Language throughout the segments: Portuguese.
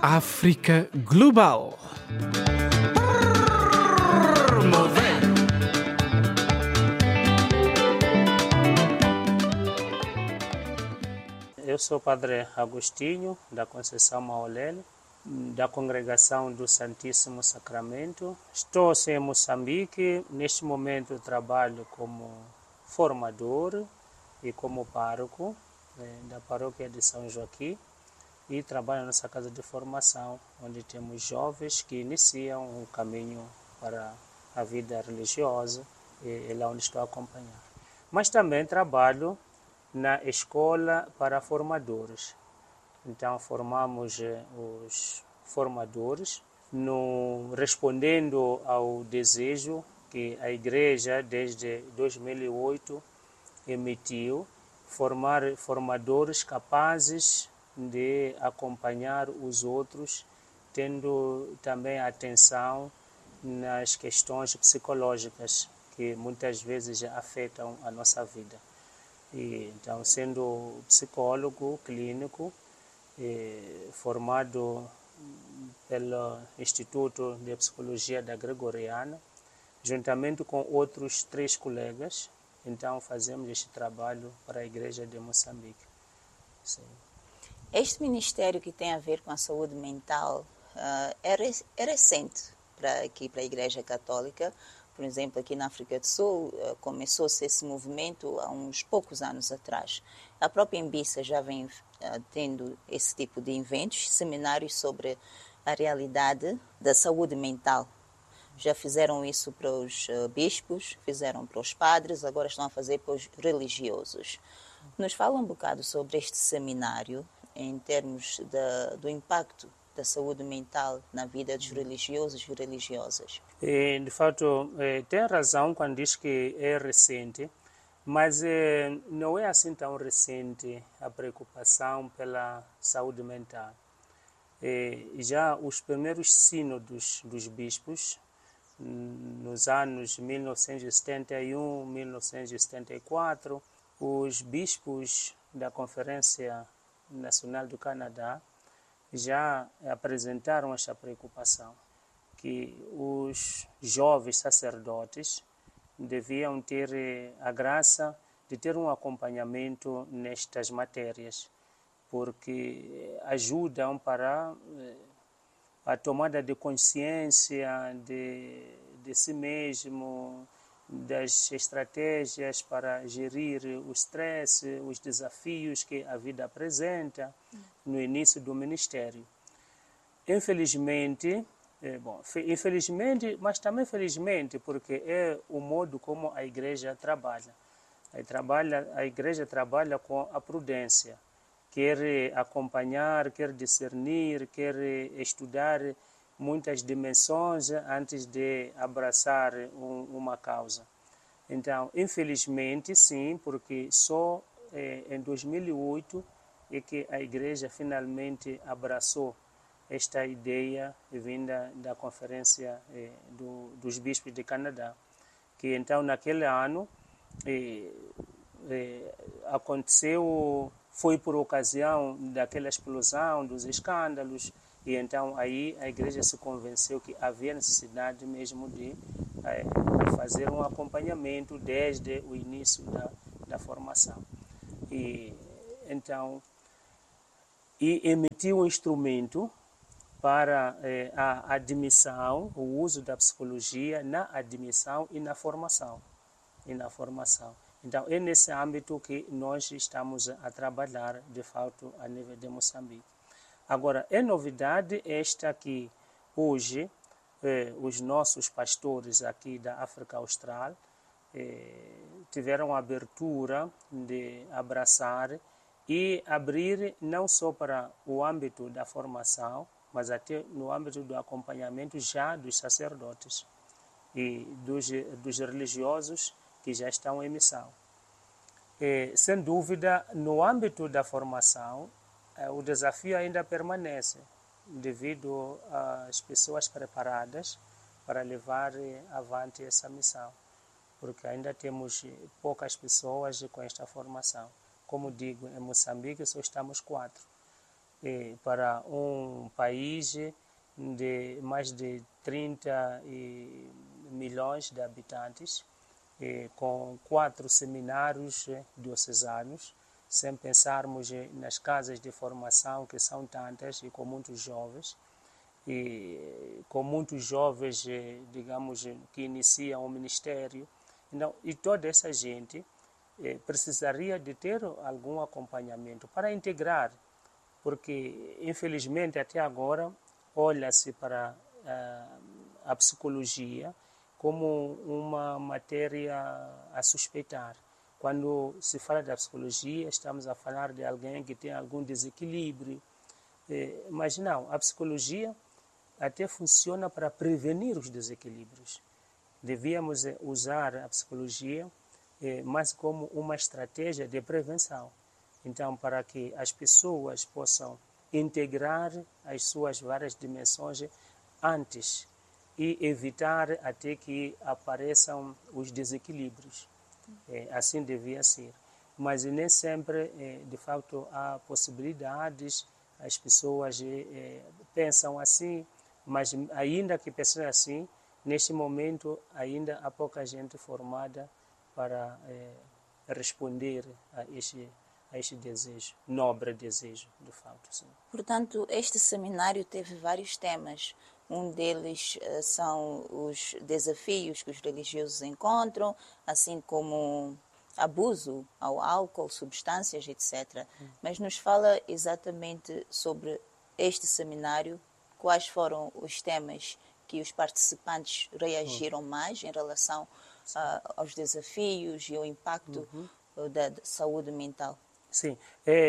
África Global. Eu sou o Padre Agostinho, da Conceição Maolele, da Congregação do Santíssimo Sacramento. Estou em Moçambique. Neste momento trabalho como formador e como pároco da paróquia de São Joaquim e trabalho na nossa casa de formação, onde temos jovens que iniciam um caminho para a vida religiosa e é lá onde estou a acompanhar. Mas também trabalho na escola para formadores. Então formamos os formadores, respondendo ao desejo que a Igreja desde 2008 emitiu, formar formadores capazes de acompanhar os outros, tendo também atenção nas questões psicológicas que muitas vezes afetam a nossa vida. Então, sendo psicólogo clínico, formado pelo Instituto de Psicologia da Gregoriana, juntamente com outros 3 colegas, então fazemos este trabalho para a Igreja de Moçambique. Sim. Este ministério que tem a ver com a saúde mental é recente aqui para a Igreja Católica. Por exemplo, aqui na África do Sul, começou-se esse movimento há uns poucos anos atrás. A própria Embissa já vem tendo esse tipo de eventos, seminários sobre a realidade da saúde mental. Já fizeram isso para os bispos, fizeram para os padres, agora estão a fazer para os religiosos. Nos fala um bocado sobre este seminário, em termos do impacto da saúde mental na vida dos religiosos e religiosas. De fato, tem razão quando diz que é recente, mas não é assim tão recente a preocupação pela saúde mental. Já os primeiros sínodos dos bispos, nos anos 1971, 1974, os bispos da Conferência Nacional do Canadá já apresentaram esta preocupação, que os jovens sacerdotes deviam ter a graça de ter um acompanhamento nestas matérias, porque ajudam para a tomada de consciência de si mesmo, das estratégias para gerir o estresse, os desafios que a vida apresenta no início do ministério. Infelizmente, mas também felizmente, porque é o modo como a Igreja trabalha. A Igreja trabalha com a prudência, quer acompanhar, quer discernir, quer estudar muitas dimensões antes de abraçar uma causa. Então, infelizmente, sim, porque só em 2008 é que a Igreja finalmente abraçou esta ideia vinda da Conferência dos Bispos de Canadá, que então naquele ano aconteceu, foi por ocasião daquela explosão dos escândalos, e então aí a Igreja se convenceu que havia necessidade mesmo de fazer um acompanhamento desde o início da formação. Então, emitiu um instrumento para a admissão, o uso da psicologia na admissão e na formação. Então, é nesse âmbito que nós estamos a trabalhar, de fato, a nível de Moçambique. Agora, é novidade esta que hoje os nossos pastores aqui da África Austral tiveram a abertura de abraçar e abrir não só para o âmbito da formação, mas até no âmbito do acompanhamento já dos sacerdotes e dos religiosos que já estão em missão. Sem dúvida, no âmbito da formação, o desafio ainda permanece, devido às pessoas preparadas para levar avante essa missão, porque ainda temos poucas pessoas com esta formação. Como digo, em Moçambique só estamos 4. para um país de mais de 30 milhões de habitantes, com 4 seminários diocesanos, sem pensarmos nas casas de formação, que são tantas e com muitos jovens, digamos, que iniciam o ministério. Então, e toda essa gente precisaria de ter algum acompanhamento para integrar, porque, infelizmente, até agora, olha-se para a psicologia como uma matéria a suspeitar. Quando se fala da psicologia, estamos a falar de alguém que tem algum desequilíbrio. Mas não, a psicologia até funciona para prevenir os desequilíbrios. Devíamos usar a psicologia mas como uma estratégia de prevenção. Então, para que as pessoas possam integrar as suas várias dimensões antes e evitar até que apareçam os desequilíbrios. Assim devia ser. Mas nem sempre, de fato, há possibilidades, as pessoas pensam assim, mas ainda que pensem assim, neste momento ainda há pouca gente formada para responder a este desejo, nobre desejo, de fato. Sim. Portanto, este seminário teve vários temas. Um deles são os desafios que os religiosos encontram, assim como abuso ao álcool, substâncias, etc. Mas nos fala exatamente sobre este seminário, quais foram os temas que os participantes reagiram mais em relação aos desafios e ao impacto da saúde mental. Sim,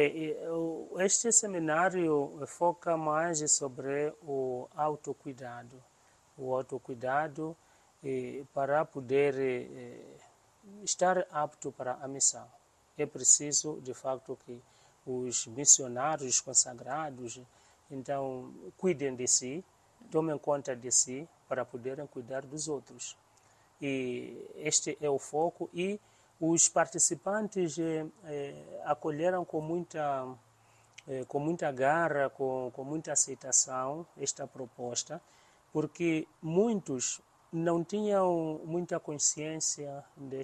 este seminário foca mais sobre o autocuidado. O autocuidado para poder estar apto para a missão. É preciso, de fato, que os missionários consagrados, então, cuidem de si, tomem conta de si, para poderem cuidar dos outros. E este é o foco, e os participantes acolheram com muita garra, com muita aceitação esta proposta, porque muitos não tinham muita consciência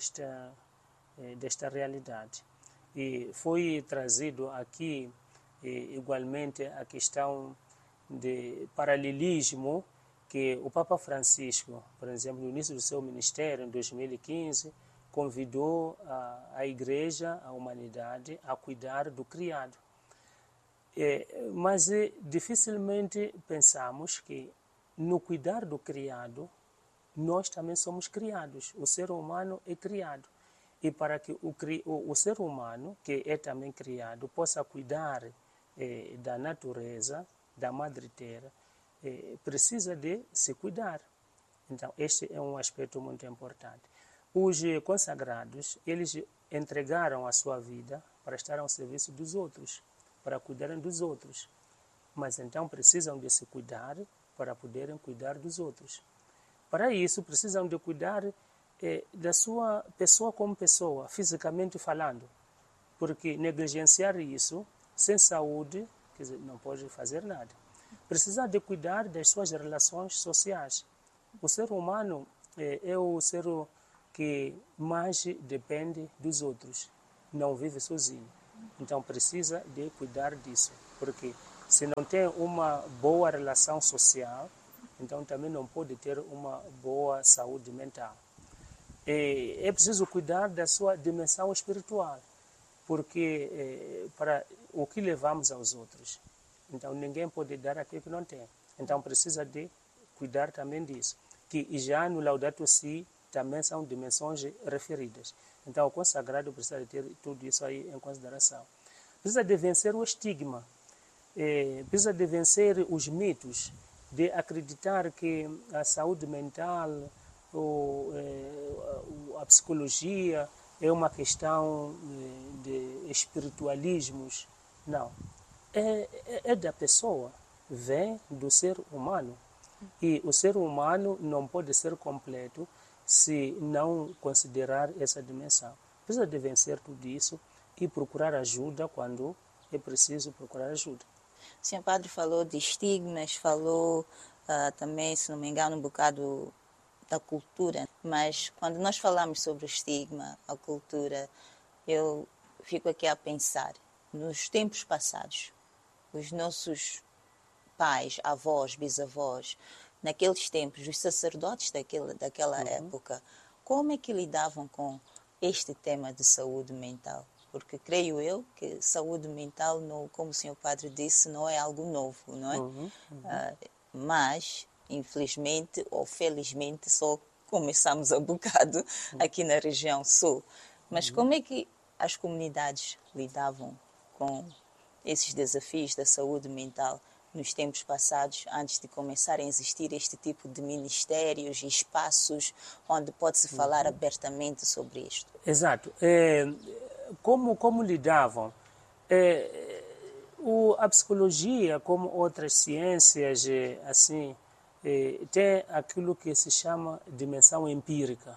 desta realidade. E foi trazido aqui igualmente a questão de paralelismo que o Papa Francisco, por exemplo, no início do seu ministério, em 2015, convidou a Igreja, a humanidade, a cuidar do criado. Mas dificilmente pensamos que no cuidar do criado, nós também somos criados. O ser humano é criado. E para que o ser humano, que é também criado, possa cuidar da natureza, da Madre Terra, precisa de se cuidar. Então, este é um aspecto muito importante. Os consagrados, eles entregaram a sua vida para estar ao serviço dos outros, para cuidarem dos outros. Mas então precisam de se cuidar para poderem cuidar dos outros. Para isso, precisam de cuidar da sua pessoa como pessoa, fisicamente falando. Porque negligenciar isso, sem saúde, quer dizer, não pode fazer nada. Precisa de cuidar das suas relações sociais. O ser humano é o ser que mais depende dos outros, não vive sozinho. Então precisa de cuidar disso, porque se não tem uma boa relação social, então também não pode ter uma boa saúde mental. É preciso cuidar da sua dimensão espiritual, porque para o que levamos aos outros. Então ninguém pode dar aquilo que não tem. Então precisa de cuidar também disso. Que já no Laudato Si também são dimensões referidas. Então o consagrado precisa de ter tudo isso aí em consideração. Precisa de vencer o estigma. Precisa de vencer os mitos, de acreditar que a saúde mental, a psicologia é uma questão de espiritualismos. Não. É da pessoa, vem do ser humano. E o ser humano não pode ser completo se não considerar essa dimensão. Precisa de vencer tudo isso e procurar ajuda quando é preciso procurar ajuda. O senhor padre falou de estigmas, falou também, se não me engano, um bocado da cultura, mas quando nós falamos sobre o estigma, a cultura, eu fico aqui a pensar, nos tempos passados, os nossos pais, avós, bisavós, naqueles tempos, os sacerdotes daquela época, como é que lidavam com este tema de saúde mental? Porque creio eu que saúde mental, não, como o senhor padre disse, não é algo novo, não é? Mas, infelizmente ou felizmente, só começamos há bocado aqui na região sul. Mas como é que as comunidades lidavam com esses desafios da saúde mental nos tempos passados, antes de começarem a existir este tipo de ministérios e espaços onde pode-se falar abertamente sobre isto? Exato. Como lidavam? A psicologia, como outras ciências, assim, tem aquilo que se chama dimensão empírica.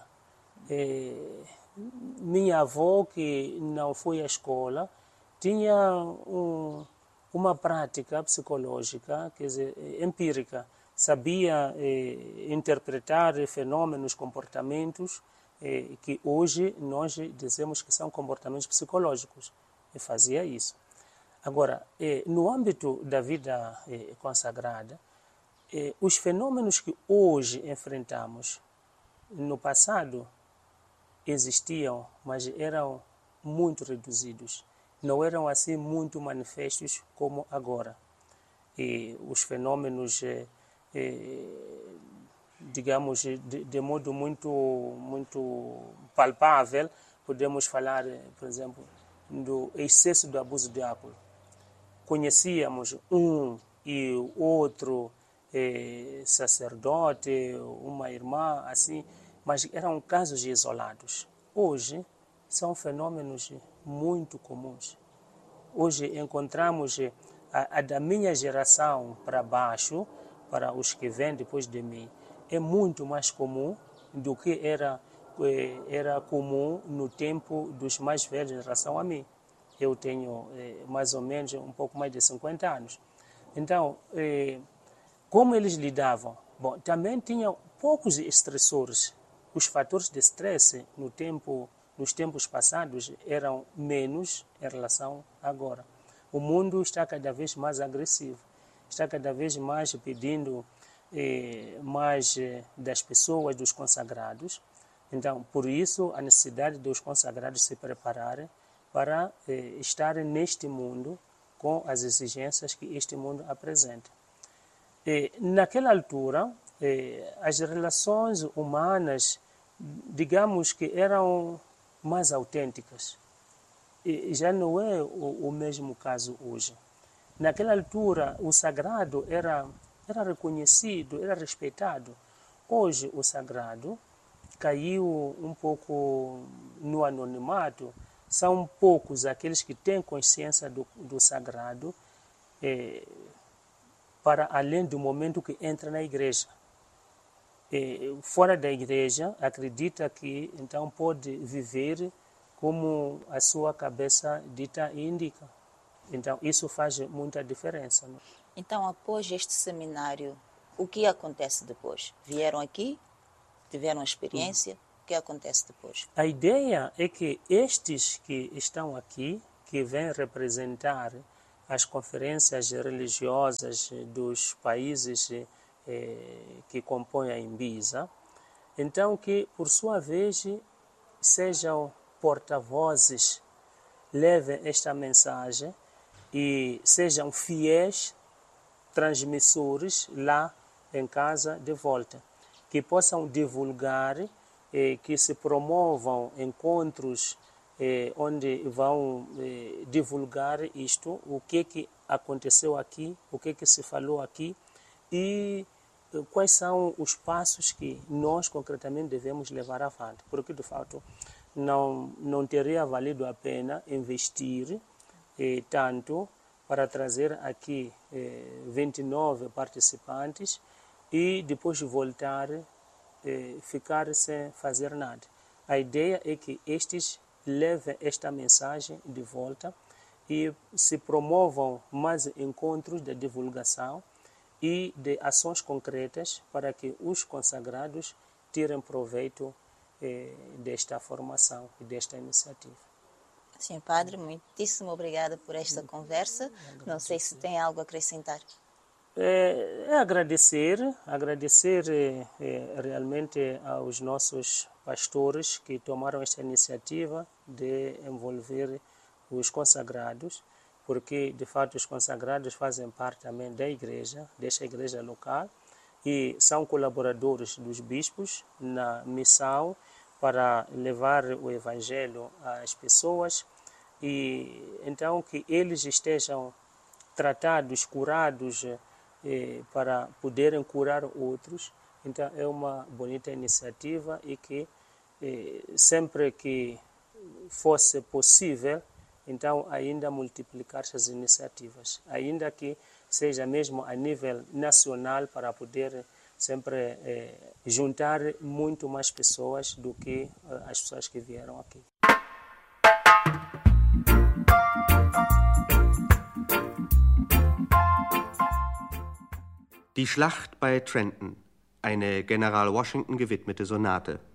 Minha avó, que não foi à escola, tinha uma prática psicológica, quer dizer, empírica. Sabia interpretar fenômenos, comportamentos que hoje nós dizemos que são comportamentos psicológicos. E fazia isso. Agora, no âmbito da vida consagrada, os fenômenos que hoje enfrentamos, no passado existiam, mas eram muito reduzidos. Não eram assim muito manifestos como agora. E os fenômenos, digamos, de modo muito palpável, podemos falar, por exemplo, do excesso do abuso de álcool. Conhecíamos um e outro sacerdote, uma irmã, assim, mas eram casos isolados. Hoje, são fenômenos muito comuns. Hoje encontramos a da minha geração para baixo, para os que vêm depois de mim, é muito mais comum do que era comum no tempo dos mais velhos em relação a mim. Eu tenho mais ou menos um pouco mais de 50 anos. Então, como eles lidavam? Bom, também tinham poucos estressores. Os fatores de estresse nos tempos passados eram menos em relação a agora. O mundo está cada vez mais agressivo, está cada vez mais pedindo mais das pessoas, dos consagrados. Então, por isso, a necessidade dos consagrados se prepararem para estarem neste mundo com as exigências que este mundo apresenta. Naquela altura, as relações humanas, digamos que eram mais autênticas. Já não é o mesmo caso hoje. Naquela altura, o sagrado era reconhecido, era respeitado. Hoje, o sagrado caiu um pouco no anonimato. São poucos aqueles que têm consciência do sagrado para além do momento que entra na igreja. Fora da igreja, acredita que então pode viver como a sua cabeça dita e indica. Então, isso faz muita diferença. Não? Então, após este seminário, o que acontece depois? Vieram aqui, tiveram a experiência, o que acontece depois? A ideia é que estes que estão aqui, que vêm representar as conferências religiosas dos países que compõem a Imbisa, então que, por sua vez, sejam porta-vozes, levem esta mensagem e sejam fiéis transmissores lá em casa de volta, que possam divulgar, que se promovam encontros onde vão divulgar isto, o que aconteceu aqui, o que se falou aqui e quais são os passos que nós concretamente devemos levar avante, porque de fato não teria valido a pena investir tanto para trazer aqui 29 participantes e depois voltar ficar sem fazer nada. A ideia é que estes levem esta mensagem de volta e se promovam mais encontros de divulgação e de ações concretas para que os consagrados tirem proveito desta formação e desta iniciativa. Senhor Padre, muitíssimo obrigada por esta conversa. Não sei se tem algo a acrescentar. Agradecer realmente aos nossos pastores que tomaram esta iniciativa de envolver os consagrados, porque de fato os consagrados fazem parte também da igreja, desta igreja local, e são colaboradores dos bispos na missão para levar o evangelho às pessoas, e então que eles estejam tratados, curados, para poderem curar outros. Então é uma bonita iniciativa e que sempre que fosse possível, então ainda multiplicar essas iniciativas, ainda que seja mesmo a nível nacional, para poder sempre juntar muito mais pessoas do que as pessoas que vieram aqui. Die Schlacht bei Trenton, eine General Washington gewidmete Sonate.